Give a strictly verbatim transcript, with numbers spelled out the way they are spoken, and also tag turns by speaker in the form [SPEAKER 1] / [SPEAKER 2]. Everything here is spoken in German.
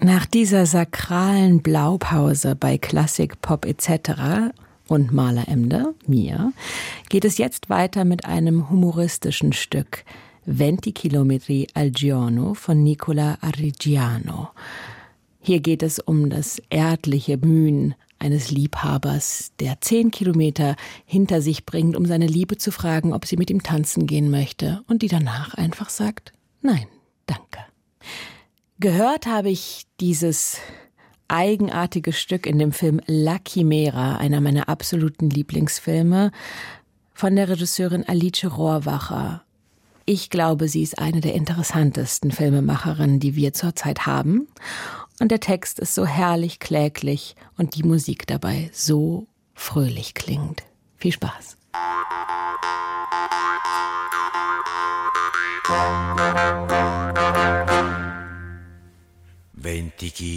[SPEAKER 1] Nach dieser sakralen Blaupause bei Klassik, Pop et cetera und Maleremde, mir, geht es jetzt weiter mit einem humoristischen Stück, Venti Chilometri al Giorno von Nicola Arrigiano. Hier geht es um das erdliche Mühen eines Liebhabers, der zehn Kilometer hinter sich bringt, um seine Liebe zu fragen, ob sie mit ihm tanzen gehen möchte, und die danach einfach sagt, nein, danke. Gehört habe ich dieses eigenartige Stück in dem Film La Chimera, einer meiner absoluten Lieblingsfilme, von der Regisseurin Alice Rohrwacher. Ich glaube, sie ist eine der interessantesten Filmemacherinnen, die wir zurzeit haben. Und der Text ist so herrlich kläglich und die Musik dabei so fröhlich klingt. Viel Spaß.
[SPEAKER 2] Venti